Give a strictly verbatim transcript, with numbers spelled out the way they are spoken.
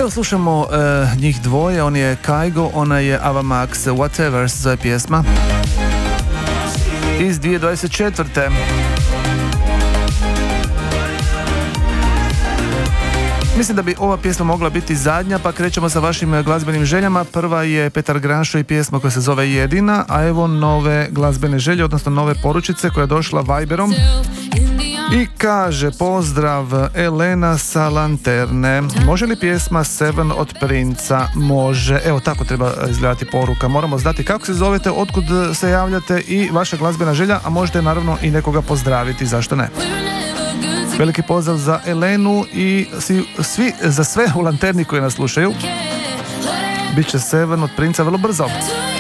Evo slušamo uh, njih dvoje, on je Kygo, ona je Ava Max, Whatever se zove pjesma iz dvije tisuće dvadeset četvrte. Mislim da bi ova pjesma mogla biti zadnja, pa krećemo sa vašim glazbenim željama. Prva je Petar Granšo i pjesma koja se zove Jedina, a evo nove glazbene želje, odnosno nove poručice koja je došla Viberom i kaže: pozdrav, Elena sa Lanterne, može li pjesma Seven od Princa? Može. Evo tako treba izgledati poruka, moramo znati kako se zovete, otkud se javljate i vaša glazbena želja, a možete naravno i nekoga pozdraviti, zašto ne. Veliki pozdrav za Elenu i svi, svi, za sve u Lanterni koji nas slušaju. Biće Seven od Princa vrlo brzo.